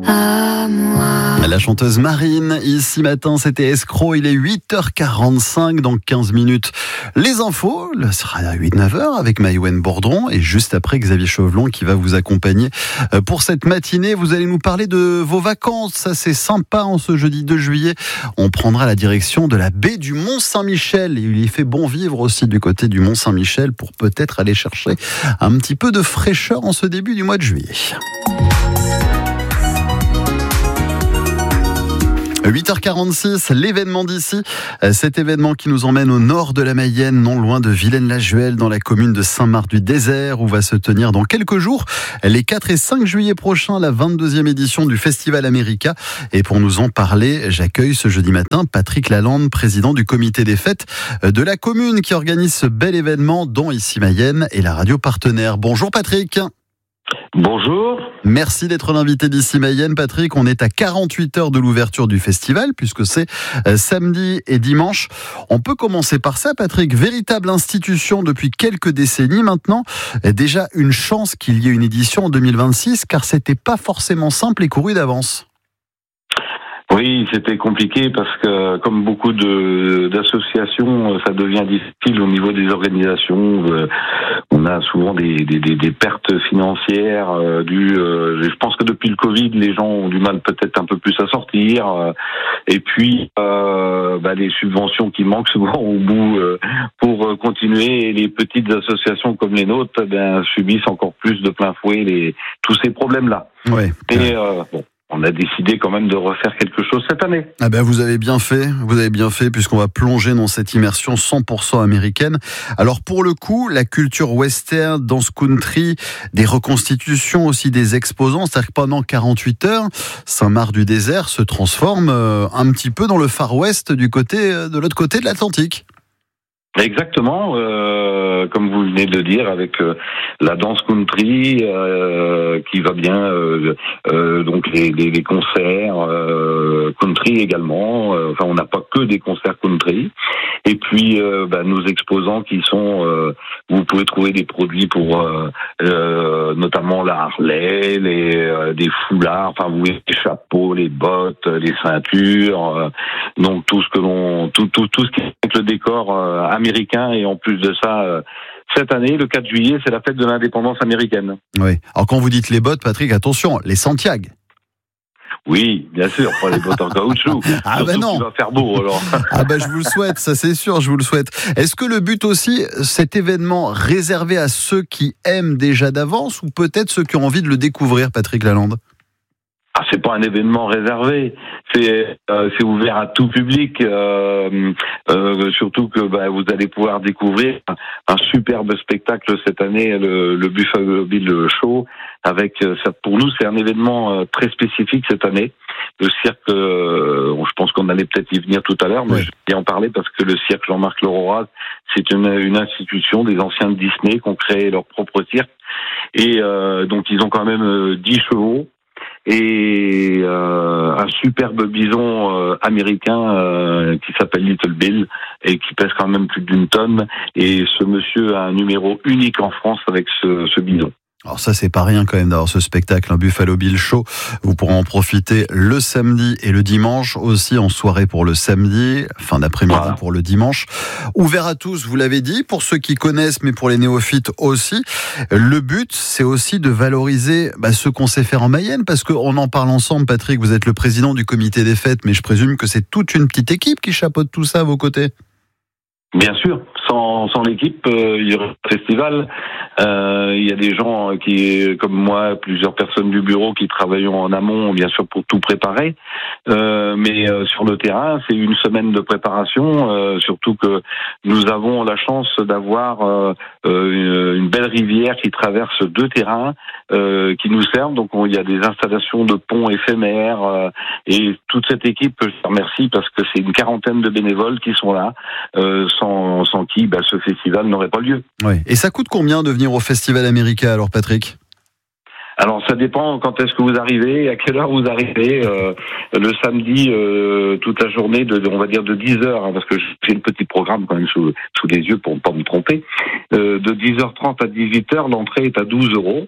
à moi. La chanteuse Marine, ici matin, c'était Escroc. Il est 8h45 dans 15 minutes. Les infos, là, sera à 8-9h avec Maïwen Bourdron et juste après Xavier Chauvelon qui va vous accompagner pour cette matinée. Vous allez nous parler de vos vacances. Ça, c'est sympa en ce jeudi 2 juillet. On prendra la direction de la baie du Mont-Saint-Michel. Il y fait bon vivre aussi du côté du Mont-Saint-Michel pour peut-être aller chercher un petit peu de fraîcheur en ce début du mois de juillet. 8h46, l'événement d'ici. Cet événement qui nous emmène au nord de la Mayenne, non loin de Villaines-la-Juhel, dans la commune de Saint-Marc-du-Désert, où va se tenir dans quelques jours, les 4 et 5 juillet prochains, la 22e édition du Festival America. Et pour nous en parler, j'accueille ce jeudi matin Patrick Lalande, président du comité des fêtes de la commune, qui organise ce bel événement, dont ici Mayenne et la radio partenaire. Bonjour Patrick. Bonjour. Merci d'être l'invité d'ici Mayenne, Patrick. On est à 48 heures de l'ouverture du festival, puisque c'est samedi et dimanche. On peut commencer par ça, Patrick. Véritable institution depuis quelques décennies maintenant. Déjà une chance qu'il y ait une édition en 2026, car c'était pas forcément simple et couru d'avance. Oui, c'était compliqué parce que, comme beaucoup d'associations, ça devient difficile au niveau des organisations. On a souvent des pertes financières dues. Je pense que depuis le Covid, les gens ont du mal peut-être un peu plus à sortir. Et puis, les subventions qui manquent souvent au bout pour continuer. Et les petites associations comme les nôtres subissent encore plus de plein fouet tous ces problèmes-là. Ouais. Et on a décidé quand même de refaire quelque chose cette année. Ah ben vous avez bien fait, puisqu'on va plonger dans cette immersion 100% américaine. Alors pour le coup, la culture western, dance country, des reconstitutions aussi des exposants, c'est-à-dire que pendant 48 heures, Saint-Marc-du-Désert se transforme un petit peu dans le Far West de l'autre côté de l'Atlantique. Exactement, comme vous venez de le dire, avec la danse country qui va bien, donc les concerts country également. Enfin, on n'a pas que des concerts country. Et puis nos exposants qui sont, vous pouvez trouver des produits pour notamment la Harley, des foulards, enfin vous voyez les chapeaux, les bottes, les ceintures, donc tout ce qui est avec le décor américain. Et en plus de ça, cette année, le 4 juillet, c'est la fête de l'indépendance américaine. Oui. Alors quand vous dites les bottes, Patrick, attention, les Santiago. Oui, bien sûr, pas les bottes en caoutchouc. Ah ben non. Il va faire beau alors. Ah ben je vous le souhaite, ça c'est sûr, je vous le souhaite. Est-ce que le but aussi, cet événement réservé à ceux qui aiment déjà d'avance ou peut-être ceux qui ont envie de le découvrir, Patrick Lalande? C'est pas un événement réservé, c'est ouvert à tout public, surtout que vous allez pouvoir découvrir un superbe spectacle cette année, le Buffalo Bill Show. Avec ça, pour nous, c'est un événement très spécifique cette année. Le cirque, je pense qu'on allait peut-être y venir tout à l'heure, mais je vais en parler parce que le cirque Jean-Marc Leroy, c'est une institution des anciens de Disney qui ont créé leur propre cirque. Et donc ils ont quand même 10 chevaux. Et un superbe bison américain qui s'appelle Little Bill et qui pèse quand même plus d'1 tonne. Et ce monsieur a un numéro unique en France avec ce bison. Alors ça, c'est pas rien quand même d'avoir ce spectacle, un Buffalo Bill Show. Vous pourrez en profiter le samedi et le dimanche, aussi en soirée pour le samedi, fin d'après-midi pour le dimanche. Ouvert à tous, vous l'avez dit, pour ceux qui connaissent, mais pour les néophytes aussi. Le but, c'est aussi de valoriser ce qu'on sait faire en Mayenne, parce qu'on en parle ensemble. Patrick, vous êtes le président du comité des fêtes, mais je présume que c'est toute une petite équipe qui chapeaute tout ça à vos côtés. Bien sûr, sans l'équipe, il y aurait un festival. Il y a des gens qui, comme moi, plusieurs personnes du bureau qui travaillent en amont, bien sûr, pour tout préparer. Mais sur le terrain, c'est une semaine de préparation, surtout que nous avons la chance d'avoir une belle rivière qui traverse 2 terrains qui nous servent. Donc il y a des installations de ponts éphémères et toute cette équipe, je te remercie parce que c'est une 40aine de bénévoles qui sont là, sans qui ce festival n'aurait pas lieu. Oui. Et ça coûte combien de venir au Festival America alors, Patrick ? Alors ça dépend quand est-ce que vous arrivez, à quelle heure vous arrivez. Le samedi, toute la journée, on va dire de 10h, parce que j'ai le petit programme quand même sous les yeux pour ne pas me tromper. De 10h30 à 18h, l'entrée est à 12 €.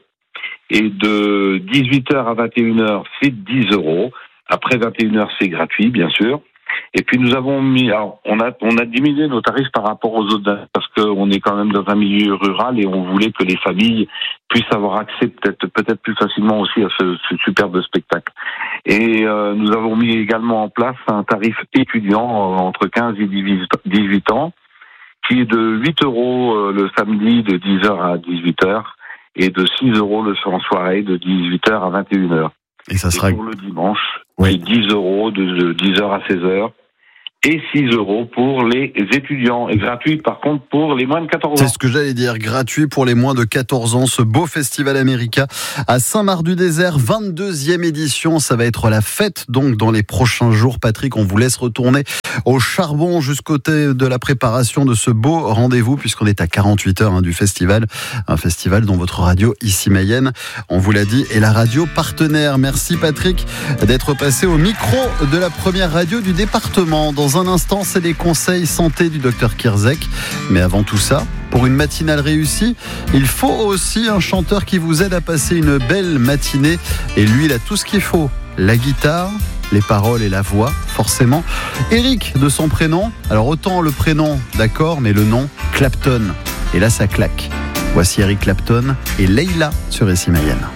Et de 18h à 21h, c'est 10 €. Après 21h, c'est gratuit, bien sûr. Et puis nous avons on a diminué nos tarifs par rapport aux autres parce qu'on est quand même dans un milieu rural et on voulait que les familles puissent avoir accès peut-être plus facilement aussi à ce superbe spectacle. Et nous avons mis également en place un tarif étudiant entre 15 et 18 ans qui est de 8 € le samedi de 10h à 18h et de 6 € en soirée de 18h à 21h. Et ça sera... Et pour le dimanche, oui. C'est 10 € de 10h à 16h et 6 € pour les étudiants. Et gratuit par contre pour les moins de 14 ans. C'est ce que j'allais dire, gratuit pour les moins de 14 ans, ce beau festival America à Saint-Marc-du-Désert, 22e édition. Ça va être la fête donc dans les prochains jours. Patrick, on vous laisse retourner au charbon jusqu'au côté de la préparation de ce beau rendez-vous puisqu'on est à 48 heures du festival. Un festival dont votre radio ici Mayenne, on vous l'a dit, est la radio partenaire. Merci Patrick d'être passé au micro de la première radio du département. Dans un instant, c'est les conseils santé du docteur Kierzek. Mais avant tout ça, pour une matinale réussie, il faut aussi un chanteur qui vous aide à passer une belle matinée. Et lui, il a tout ce qu'il faut. La guitare, les paroles et la voix, forcément. Eric, de son prénom. Alors autant le prénom, d'accord, mais le nom, Clapton. Et là, ça claque. Voici Eric Clapton et Leila sur Ici Mayenne.